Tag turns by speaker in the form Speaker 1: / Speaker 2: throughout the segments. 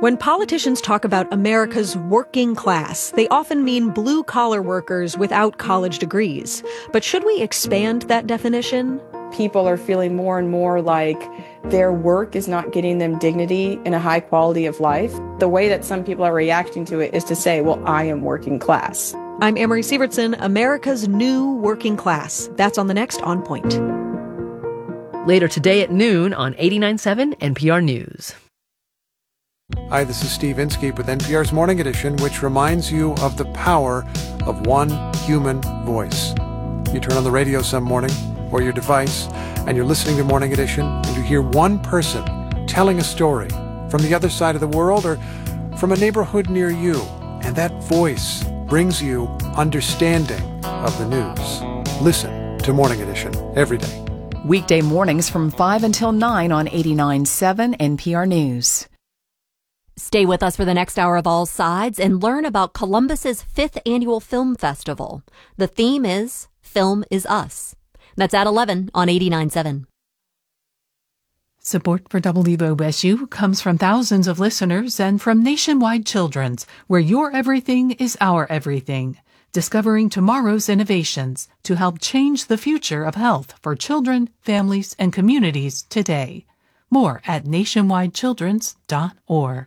Speaker 1: When politicians talk about America's working class, they often mean blue-collar workers without college degrees. But should we expand that definition?
Speaker 2: People are feeling more and more like their work is not getting them dignity and a high quality of life. The way that some people are reacting to it is to say, well, I am working class.
Speaker 1: I'm Amory Sievertson, America's new working class. That's on the next On Point.
Speaker 3: Later today at noon on 89.7 NPR News.
Speaker 4: Hi, this is Steve Inskeep with NPR's Morning Edition, which reminds you of the power of one human voice. You turn on the radio some morning or your device, and you're listening to Morning Edition, and you hear one person telling a story from the other side of the world or from a neighborhood near you, and that voice brings you understanding of the news. Listen to Morning Edition every day.
Speaker 5: Weekday mornings from 5 until 9 on 89.7 NPR News.
Speaker 6: Stay with us for the next hour of All Sides and learn about Columbus's 5th annual film festival. The theme is Film is Us. That's at 11 on 89.7.
Speaker 7: Support for WOSU comes from thousands of listeners and from Nationwide Children's, where your everything is our everything. Discovering tomorrow's innovations to help change the future of health for children, families, and communities today. More at nationwidechildrens.org.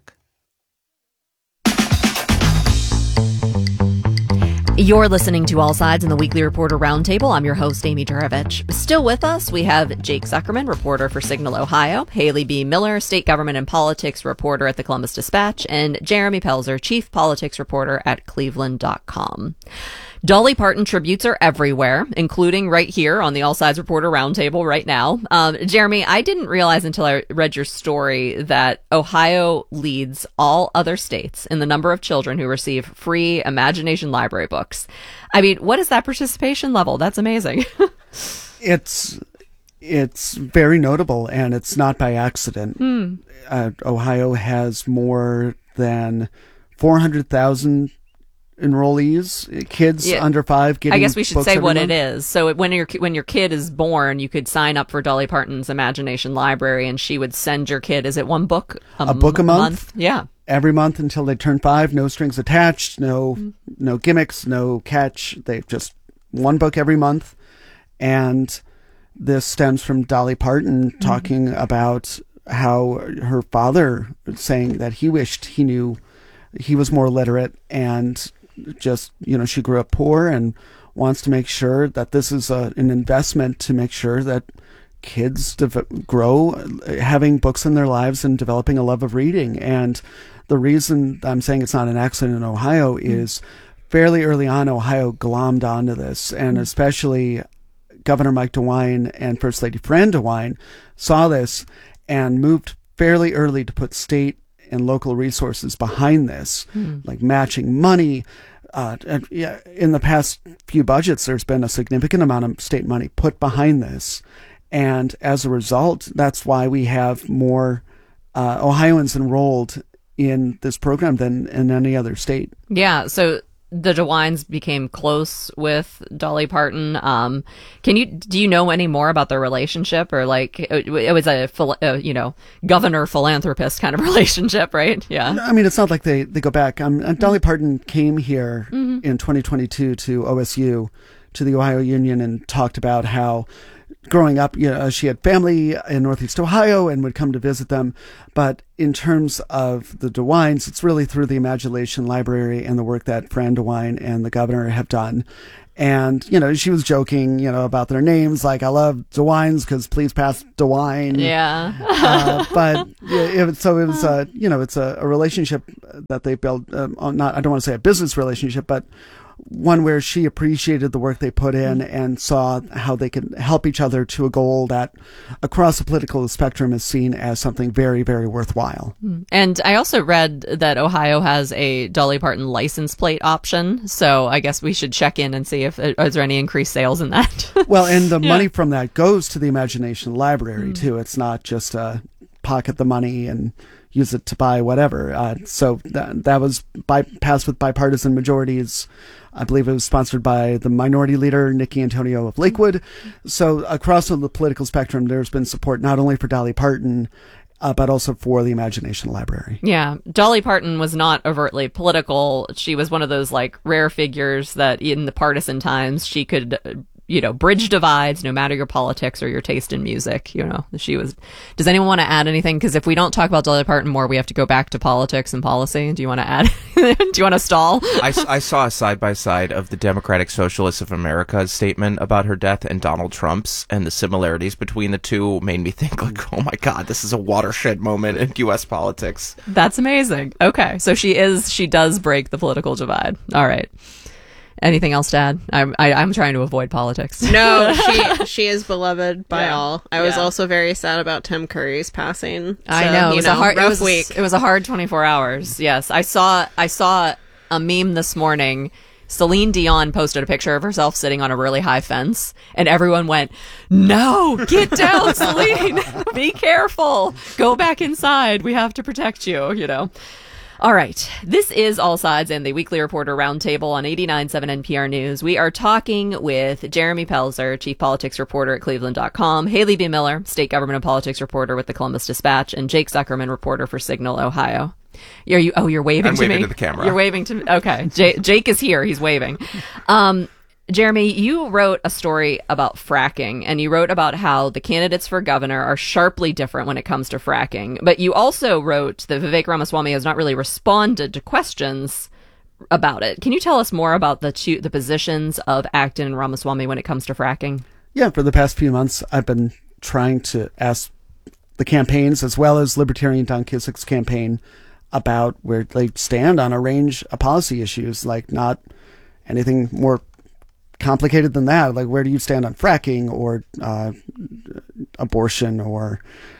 Speaker 6: You're listening to All Sides in the Weekly Reporter Roundtable. I'm your host, Amy Juravich. Still with us, we have Jake Zuckerman, reporter for Signal, Ohio, Haley B. Miller, state government and politics reporter at the Columbus Dispatch, and Jeremy Pelzer, chief politics reporter at Cleveland.com. Dolly Parton tributes are everywhere, including right here on the All Sides Reporter Roundtable right now. Jeremy, I didn't realize until I read your story that Ohio leads all other states in the number of children who receive free Imagination Library books. I mean, what is that participation level? That's amazing.
Speaker 8: It's very notable, and it's not by accident. Ohio has more than 400,000 enrollees, kids under 5 getting.
Speaker 6: I guess we should say what
Speaker 8: month.
Speaker 6: it is. So when your kid is born, you could sign up for Dolly Parton's Imagination Library, and she would send your kid. Is it one book?
Speaker 8: A book a month?
Speaker 6: Yeah.
Speaker 8: Every month until they turn 5. No strings attached. No gimmicks. No catch. They just one book every month, and this stems from Dolly Parton talking about how her father saying that he wished he knew he was more literate, and just, she grew up poor and wants to make sure that this is an investment to make sure that kids grow having books in their lives and developing a love of reading. And the reason I'm saying it's not an accident in Ohio is fairly early on, Ohio glommed onto this, and especially Governor Mike DeWine and First Lady Fran DeWine saw this and moved fairly early to put state and local resources behind this, like matching money. In the past few budgets, there's been a significant amount of state money put behind this. And as a result, that's why we have more Ohioans enrolled in this program than in any other state.
Speaker 6: Yeah, so the DeWines became close with Dolly Parton. Do you know any more about their relationship, or like it was a governor philanthropist kind of relationship, right? Yeah.
Speaker 8: I mean, it's not like they go back. Dolly Parton came here in 2022 to OSU, to the Ohio Union, and talked about how growing up, she had family in Northeast Ohio and would come to visit them. But in terms of the DeWines, it's really through the Imagination Library and the work that Fran DeWine and the governor have done. And, she was joking, about their names, like, I love DeWines because please pass DeWine.
Speaker 6: Yeah.
Speaker 8: But it's a relationship that they built, I don't want to say a business relationship, but one where she appreciated the work they put in and saw how they could help each other to a goal that across the political spectrum is seen as something very, very worthwhile.
Speaker 6: And I also read that Ohio has a Dolly Parton license plate option. So I guess we should check in and see if is there any increased sales in that.
Speaker 8: Well, and the money from that goes to the Imagination Library too. It's not just pocket the money and use it to buy whatever. So that was passed with bipartisan majorities. I believe it was sponsored by the minority leader, Nikki Antonio of Lakewood. So across the political spectrum, there's been support not only for Dolly Parton, but also for the Imagination Library.
Speaker 6: Yeah. Dolly Parton was not overtly political. She was one of those like rare figures that in the partisan times she could, bridge divides no matter your politics or your taste in music. She was. Does anyone want to add anything? Because if we don't talk about Dolly Parton more, we have to go back to politics and policy. Do you want to add? Do you want to stall?
Speaker 9: I saw a side-by-side of the Democratic Socialists of America's statement about her death and Donald Trump's, and the similarities between the two made me think, like, oh my God, this is a watershed moment in U.S. politics.
Speaker 6: That's amazing. Okay, so she does break the political divide. All right. Anything else to add? I'm trying to avoid politics.
Speaker 10: No, she is beloved by all. I was also very sad about Tim Curry's passing.
Speaker 6: I know. It was a hard
Speaker 10: rough week.
Speaker 6: It was a hard 24 hours. Yes. I saw a meme this morning. Celine Dion posted a picture of herself sitting on a really high fence, and everyone went, "No, get down, Celine. Be careful. Go back inside. We have to protect you," All right. This is All Sides and the Weekly Reporter Roundtable on 89.7 NPR News. We are talking with Jeremy Pelzer, Chief Politics Reporter at Cleveland.com, Haley B. Miller, State Government and Politics Reporter with the Columbus Dispatch, and Jake Zuckerman, reporter for Signal, Ohio. You're waving
Speaker 9: I'm
Speaker 6: to me?
Speaker 9: waving to the camera.
Speaker 6: You're waving to me? Okay. Jake is here. He's waving. Jeremy, you wrote a story about fracking, and you wrote about how the candidates for governor are sharply different when it comes to fracking. But you also wrote that Vivek Ramaswamy has not really responded to questions about it. Can you tell us more about the positions of Acton and Ramaswamy when it comes to fracking?
Speaker 8: Yeah, for the past few months, I've been trying to ask the campaigns, as well as Libertarian Don Kisik's campaign, about where they stand on a range of policy issues, like not anything more complicated than that. Like, where do you stand on fracking or abortion or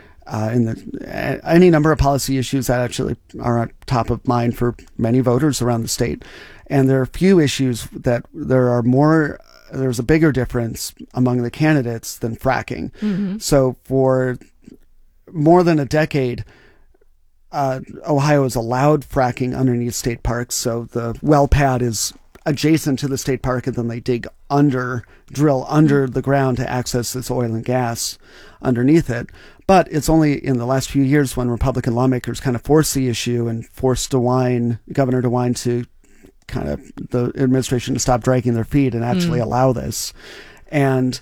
Speaker 8: any number of policy issues that actually are on top of mind for many voters around the state. And there are a few issues that there's a bigger difference among the candidates than fracking. Mm-hmm. So for more than a decade, Ohio has allowed fracking underneath state parks. So the well pad is adjacent to the state park, and then they drill under the ground to access this oil and gas underneath it. But it's only in the last few years when Republican lawmakers kind of forced the issue and forced Governor DeWine to kind of the administration to stop dragging their feet and actually allow this. And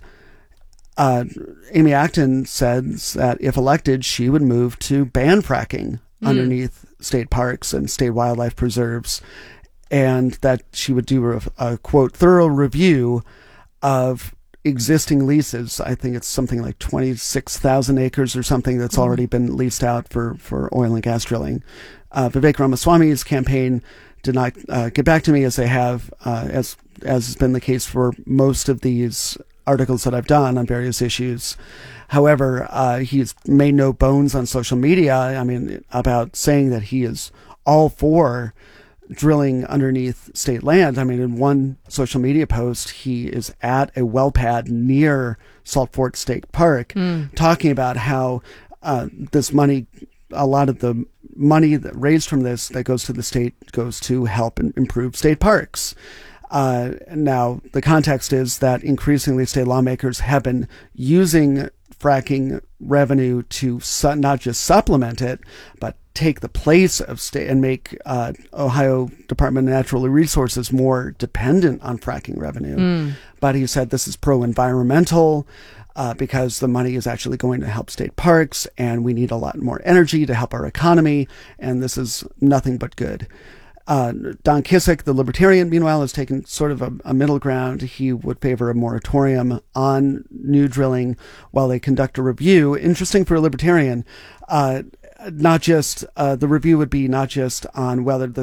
Speaker 8: Amy Acton says that if elected, she would move to ban fracking underneath state parks and state wildlife preserves, and that she would do a quote, thorough review of existing leases. I think it's something like 26,000 acres or something that's already been leased out for oil and gas drilling. Vivek Ramaswamy's campaign did not get back to me, as they have, as has been the case for most of these articles that I've done on various issues. However, he's made no bones on social media, about saying that he is all for drilling underneath state land. In one social media post, he is at a well pad near Salt Fork State Park, talking about how this money, a lot of the money that raised from this that goes to the state goes to help improve state parks. Now, the context is that increasingly state lawmakers have been using fracking revenue to not just supplement it, but take the place of state and make Ohio Department of Natural Resources more dependent on fracking revenue. But he said this is pro-environmental because the money is actually going to help state parks, and we need a lot more energy to help our economy, and this is nothing but good. Don Kisik, the Libertarian, meanwhile, has taken sort of a middle ground. He would favor a moratorium on new drilling while they conduct a review. Interesting for a Libertarian, not just the review would be not just on whether the